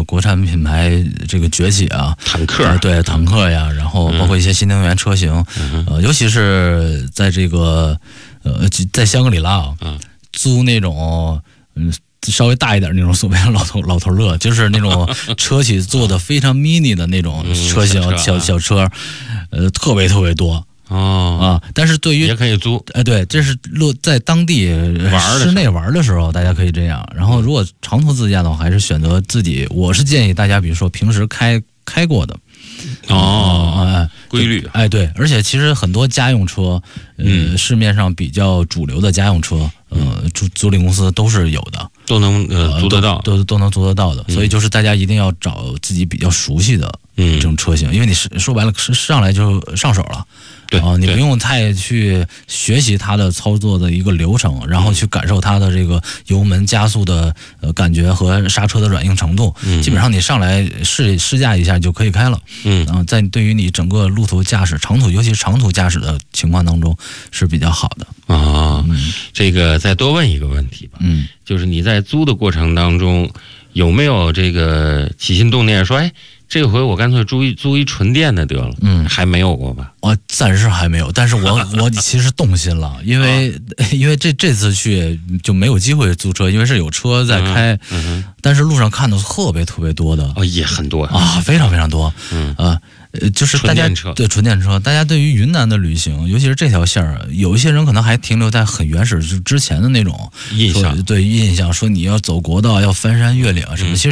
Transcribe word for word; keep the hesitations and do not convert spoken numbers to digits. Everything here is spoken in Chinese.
国产品牌这个崛起啊， 坦克、 呃、对坦克呀，然后包括一些新能源车型， 嗯、 呃，尤其是在这个呃在香格里拉啊， 嗯、 租那种嗯。稍微大一点那种所谓的老头老头乐，就是那种车企做的非常 mini 的那种车型、嗯、小小车，呃，特别特别多哦啊。但是对于也可以租， 哎，对，这是落在当地玩室内玩的时候，大家可以这样。然后如果长途自驾的话，还是选择自己。我是建议大家，比如说平时开开过的。 哦， 哎， 规律， 哎，对，而且其实很多家用车，呃， 嗯、 市面上比较主流的家用车，呃，租租赁公司都是有的， 都能呃租得到， 都都都能租得到的。 嗯、 所以就是大家一定要找自己比较熟悉的这种车型， 嗯、 因为你是说白了是上来就上手了。 对啊，你不用太去学习它的操作的一个流程，然后去感受它的这个油门加速的呃感觉和刹车的软硬程度。 嗯， 基本上你上来试试驾一下就可以开了。 嗯， 啊，在对于你整个路途驾驶、长途，尤其是长途驾驶的情况当中是比较好的。 啊、哦嗯，这个再多问一个问题吧。 嗯， 就是你在租的过程当中有没有这个起心动念说，哎？这回我干脆租一租一纯电的得了， 嗯， 还没有过吧？ 我暂时还没有，但是我我其实动心了，因为、啊、因为这这次去就没有机会租车，因为是有车在开， 嗯嗯、 但是路上看到特别特别多的， 哦，也很多啊，非常非常多， 嗯啊。呃，就是大家对纯电车，大家对于云南的旅行，尤其是这条线儿，有一些人可能还停留在很原始，就之前的那种印象， 对印象，说你要走国道，要翻山越岭什么， 嗯、 其实